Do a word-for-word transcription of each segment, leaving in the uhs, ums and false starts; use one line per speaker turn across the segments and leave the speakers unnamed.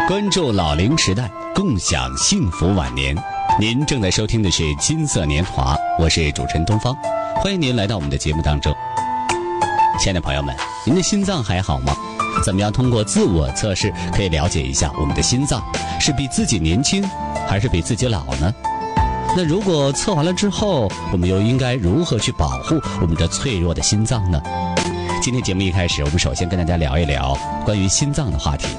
关注老龄时代，共享幸福晚年。您正在收听的是金色年华，我是主持人东方，欢迎您来到我们的节目当中。亲爱的朋友们，您的心脏还好吗？怎么样通过自我测试可以了解一下我们的心脏是比自己年轻还是比自己老呢？那如果测完了之后，我们又应该如何去保护我们的脆弱的心脏呢？今天节目一开始，我们首先跟大家聊一聊关于心脏的话题。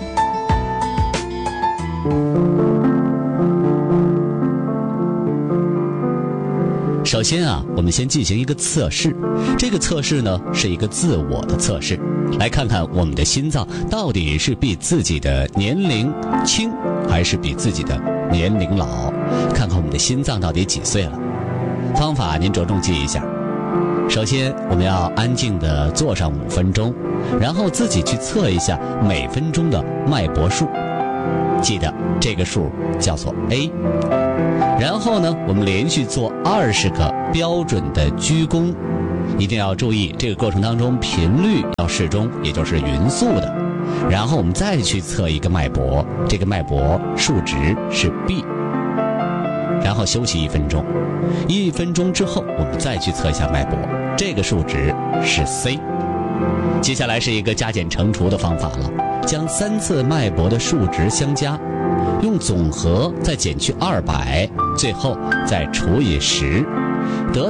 首先啊，我们先进行一个测试。这个测试呢，是一个自我的测试，来看看我们的心脏到底是比自己的年龄轻，还是比自己的年龄老，看看我们的心脏到底几岁了。方法您着重记一下。首先，我们要安静地坐上五分钟，然后自己去测一下每分钟的脉搏数，记得这个数叫做 A。然后呢，我们连续做二十个标准的鞠躬，一定要注意这个过程当中频率要适中，也就是匀速的。然后我们再去测一个脉搏，这个脉搏数值是 B。然后休息一分钟，一分钟之后我们再去测一下脉搏，这个数值是 C。接下来是一个加减乘除的方法了，将三次脉搏的数值相加，用总和再减去二百，最后再除以十，得